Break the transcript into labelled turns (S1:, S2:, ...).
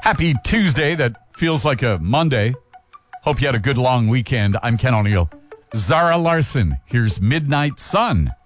S1: Happy Tuesday. That feels like a Monday. Hope you had a good long weekend. I'm Ken O'Neill. Zara Larson. Here's Midnight Sun